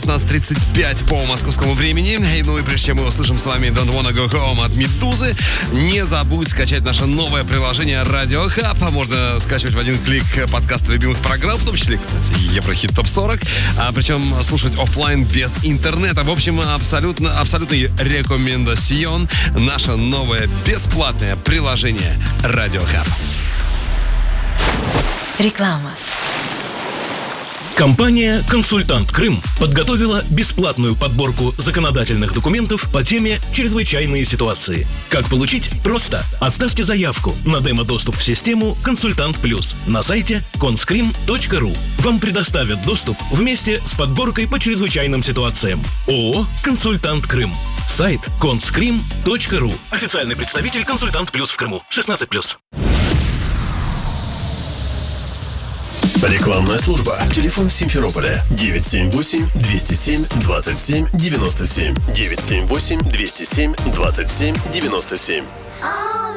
16:35 по московскому времени. Ну и прежде чем мы услышим с вами Don't Wanna Go Home от Медузы, не забудь скачать наше новое приложение Radio Hub. Можно скачивать в один клик подкасты любимых программ, в том числе, кстати, Еврохит Топ 40. Причем слушать офлайн без интернета. В общем, абсолютный рекомендацион. Наше новое бесплатное приложение Radio Hub. Реклама. Компания «Консультант Крым» подготовила бесплатную подборку законодательных документов по теме «Чрезвычайные ситуации». Как получить? Просто. Оставьте заявку на демо-доступ в систему «Консультант Плюс» на сайте conskrim.ru. Вам предоставят доступ вместе с подборкой по чрезвычайным ситуациям. ООО «Консультант Крым». Сайт conskrim.ru. Официальный представитель «Консультант Плюс» в Крыму. 16+. Рекламная служба. Телефон Симферополя 978-207-27-97. 978-207-27-97.